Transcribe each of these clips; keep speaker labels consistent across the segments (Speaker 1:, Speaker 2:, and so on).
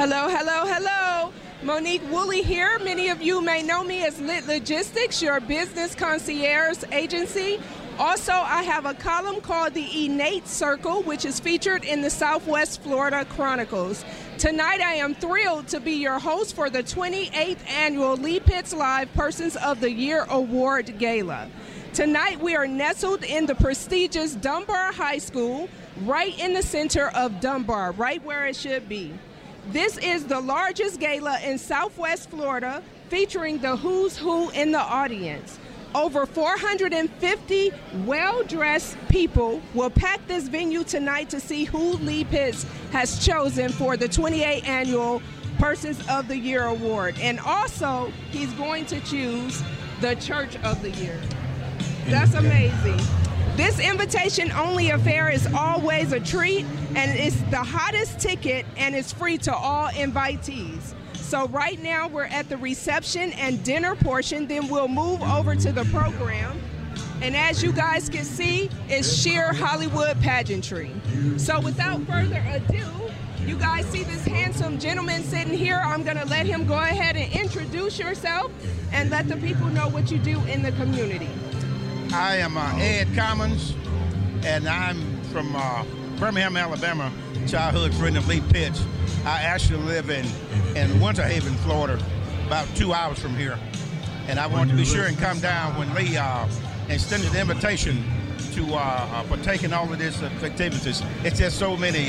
Speaker 1: Hello, hello, hello. Monique Woolley here. Many of you may know me as Lit Logistics, your business concierge agency. Also, I have a column called the Innate Circle, which is featured in the Southwest Florida Chronicles. Tonight, I am thrilled to be your host for the 28th annual Lee Pitts Live Persons of the Year Award Gala. Tonight, we are nestled in the prestigious Dunbar High School, right in the center of Dunbar, right where it should be. This is the largest gala in Southwest Florida, featuring the who's who in the audience. Over 450 well-dressed people will pack this venue tonight to see who Lee Pitts has chosen for the 28th annual Persons of the Year Award. And also, he's going to choose the Church of the Year. That's amazing. This invitation-only affair is always a treat, and it's the hottest ticket, and it's free to all invitees. So right now, we're at the reception and dinner portion, then we'll move over to the program. And as you guys can see, it's sheer Hollywood pageantry. So without further ado, you guys see this handsome gentleman sitting here. I'm gonna let him go ahead and introduce yourself and let the people know what you do in the community.
Speaker 2: I am Ed Commons, and I'm from Birmingham, Alabama, childhood friend of Lee Pitts. I actually live in Winter Haven, Florida, about 2 hours from here. And I want to be sure and come down when Lee extended the invitation to partake in all of these activities. It's just so many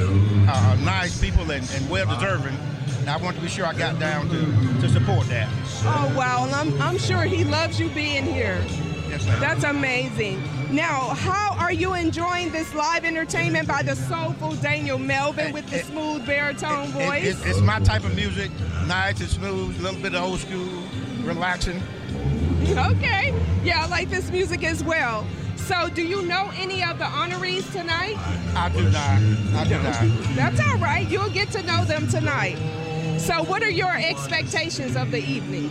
Speaker 2: nice people and well-deserving. And I want to be sure I got down to support that.
Speaker 1: Oh, wow. And I'm sure he loves you being here.
Speaker 2: Yes, ma'am.
Speaker 1: That's amazing. Now, how are you enjoying this live entertainment by the soulful Daniel Melvin with the smooth baritone voice?
Speaker 2: It's my type of music, nice and smooth, a little bit of old school, relaxing.
Speaker 1: Okay. Yeah, I like this music as well. So, do you know any of the honorees tonight?
Speaker 2: I do not.
Speaker 1: That's all right. You'll get to know them tonight. So, what are your expectations of the evening?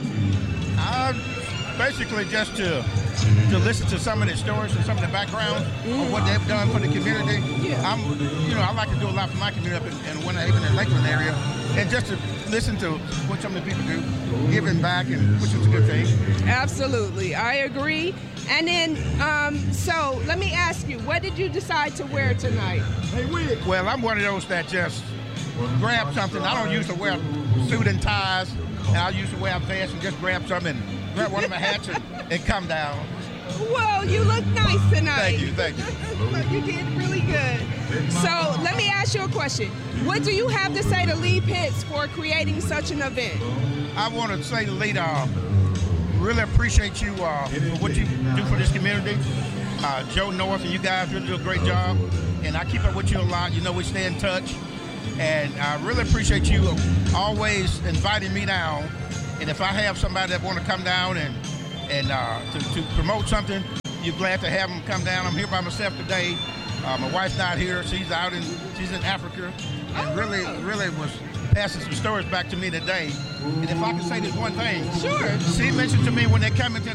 Speaker 2: Basically, just to listen to some of the stories and some of the background of what they've done for the community.
Speaker 1: Yeah.
Speaker 2: I like to do a lot for my community up in Winter Haven and Lakeland area, and just to listen to what some of the people do, giving back, and which is a good thing.
Speaker 1: Absolutely, I agree. And then, so let me ask you, what did you decide to wear tonight?
Speaker 2: Well, I'm one of those that just grab something. I don't usually wear suit and ties, and I usually wear a vest and just grab something, grab one of my hats and come down.
Speaker 1: Well, you look nice tonight.
Speaker 2: Thank you.
Speaker 1: You did really good. So let me ask you a question. What do you have to say to Lee Pitts for creating such an event?
Speaker 2: I want to say to Lee, really appreciate you for what you do for this community. Joe North and you guys really do a great job, and I keep up with you a lot. You know, we stay in touch, and I really appreciate you always inviting me down. And if I have somebody that want to come down and to promote something, you're glad to have them come down. I'm here by myself today. My wife's not here. She's in Africa, and really was passing some stories back to me today. And if I can say this one thing,
Speaker 1: sure.
Speaker 2: She mentioned to me when they come into